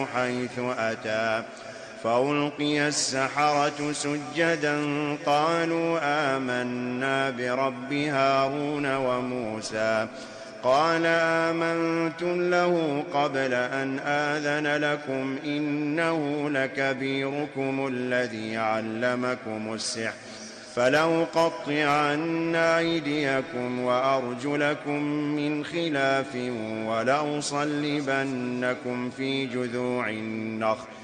حيث أتى فألقي السحرة سجدا قالوا آمنا برب هارون وموسى قال آمنتم له قبل أن آذن لكم إنه لكبيركم الذي علمكم السحر فلأقطعن أيديكم وأرجلكم من خلاف ولأصلبنكم في جذوع النخل